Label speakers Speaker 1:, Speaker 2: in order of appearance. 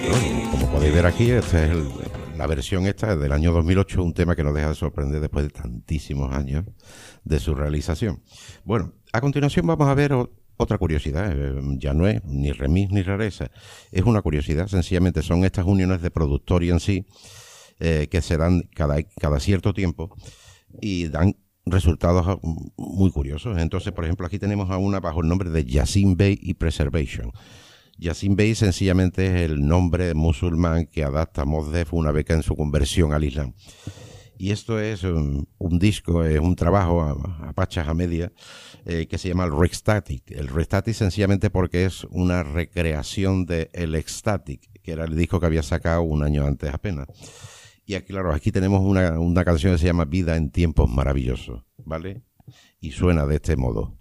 Speaker 1: Bueno, como podéis ver aquí, esta es la versión esta del año 2008, un tema que nos deja de sorprender después de tantísimos años de su realización. Bueno, a continuación vamos a ver otra curiosidad. Ya no es ni remix ni rareza, es una curiosidad. Sencillamente son estas uniones de productor y en sí que se dan cada cierto tiempo y dan resultados muy curiosos. Entonces, por ejemplo, aquí tenemos a una bajo el nombre de Yasin Bey y Preservation. Yasin Bey sencillamente es el nombre musulmán que adapta Mos Def una beca en su conversión al Islam. Y esto es un disco, es un trabajo a pachas a media que se llama el Rextatic. El Rextatic sencillamente porque es una recreación de el Ecstatic, que era el disco que había sacado un año antes apenas. Y aquí, claro, aquí tenemos una canción que se llama Vida en tiempos maravillosos, ¿vale? Y suena de este modo.